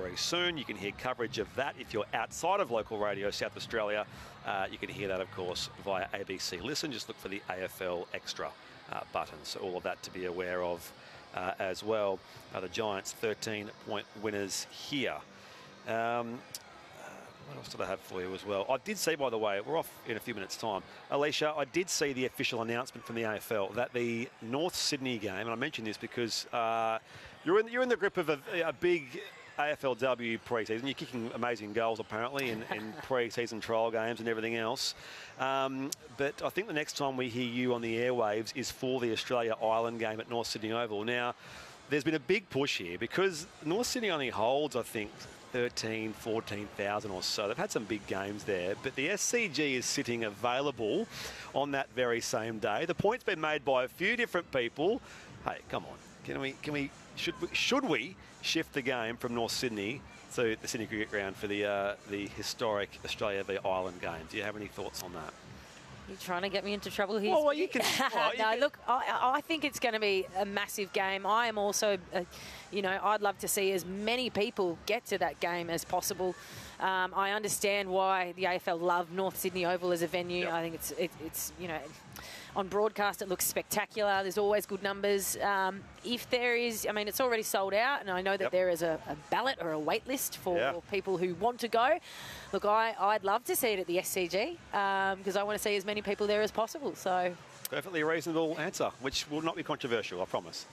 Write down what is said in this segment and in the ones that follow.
very soon. You can hear coverage of that if you're outside of local radio South Australia. You can hear that, of course, via ABC Listen. Just look for the AFL Extra button. So all of that to be aware of as well. The Giants 13-point winners here. What else did I have for you as well? I did see, by the way, we're off in a few minutes' time. Alicia, I did see the official announcement from the AFL that the North Sydney game, and I mention this because you're in the grip of a big AFLW pre-season. You're kicking amazing goals, apparently, in pre-season trial games and everything else. But I think the next time we hear you on the airwaves is for the Australia-Ireland game at North Sydney Oval. Now, there's been a big push here because North Sydney only holds, I think, 13,000, 14,000 or so. They've had some big games there, but the SCG is sitting available on that very same day. The point's been made by a few different people. Hey, come on. Should we shift the game from North Sydney to the Sydney Cricket Ground for the historic Australia v Ireland game? Do you have any thoughts on that? You're trying to get me into trouble here. Well, you can. Look, I think it's going to be a massive game. I am also, I'd love to see as many people get to that game as possible. I understand why the AFL love North Sydney Oval as a venue. Yep. I think it's on broadcast it looks spectacular. There's always good numbers. If there is, it's already sold out, and I know that there is a ballot or a wait list for people who want to go. Look, I'd love to see it at the SCG because I want to see as many people there as possible. So. Perfectly reasonable answer, which will not be controversial, I promise.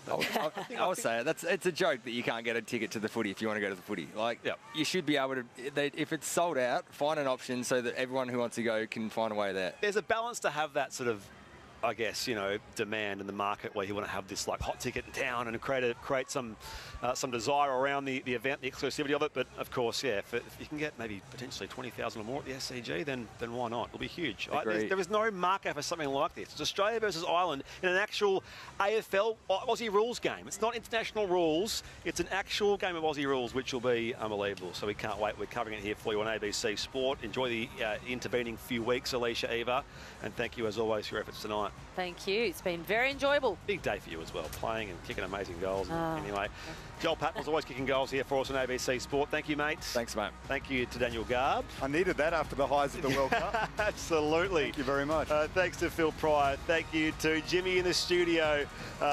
I would say it's a joke that you can't get a ticket to the footy if you want to go to the footy. You should be able to, if it's sold out, find an option so that everyone who wants to go can find a way there. There's a balance to have that sort of, I guess, demand in the market where you want to have this like hot ticket in town and create some desire around the event, the exclusivity of it. But of course, if you can get maybe potentially 20,000 or more at the SCG, then why not? It'll be huge. There is no market for something like this. It's Australia versus Ireland in an actual AFL Aussie rules game. It's not international rules. It's an actual game of Aussie rules, which will be unbelievable. So we can't wait. We're covering it here for you on ABC Sport. Enjoy the intervening few weeks, Alicia, Eva, and thank you as always for your efforts tonight. Thank you. It's been very enjoyable. Big day for you as well, playing and kicking amazing goals. Anyway, Joel Patton was always kicking goals here for us on ABC Sport. Thank you, mate. Thanks, mate. Thank you to Daniel Garb. I needed that after the highs of the World Cup. Absolutely. Thank you very much. Thanks to Phil Pryor. Thank you to Jimmy in the studio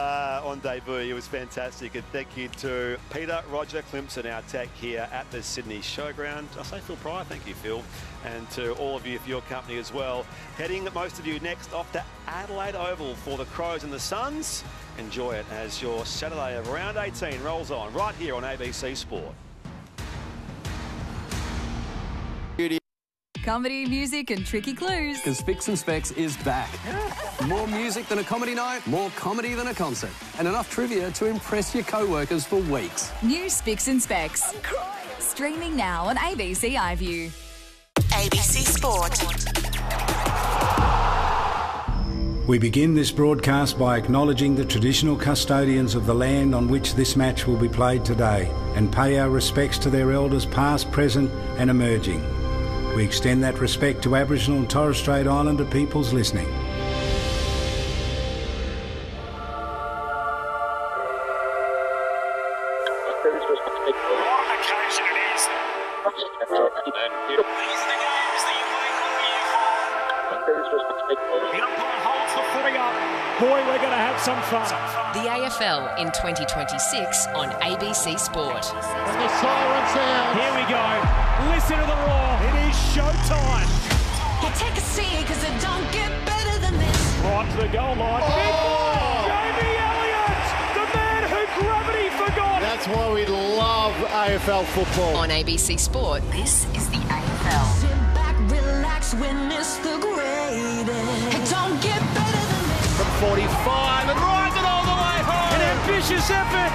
on debut. It was fantastic. And thank you to Peter Roger Clemson, our tech here at the Sydney Showground. I say Phil Pryor. Thank you, Phil. And to all of you for your company as well. Heading, most of you, next off to Adelaide Oval for the Crows and the Suns. Enjoy it as your Saturday of round 18 rolls on right here on ABC Sport. Comedy, music and tricky clues. Because Spicks and Specs is back. More music than a comedy night, more comedy than a concert. And enough trivia to impress your co-workers for weeks. New Spicks and Specs. I'm crying. Streaming now on ABC iView. ABC Sport. We begin this broadcast by acknowledging the traditional custodians of the land on which this match will be played today and pay our respects to their elders past, present and emerging. We extend that respect to Aboriginal and Torres Strait Islander peoples listening. Boy, we're going to have some fun. The AFL in 2026 on ABC Sport. And the silence out. Here we go. Listen to the roar. It is showtime. Hey, take a seat, because it don't get better than this. Right to the goal line. Jamie Elliott, the man who gravity forgot. That's why we love AFL football. On ABC Sport, this is the AFL. Sit back, relax, witness the greatest. It don't get better than this. From 45 and rides it all the way home. An ambitious effort.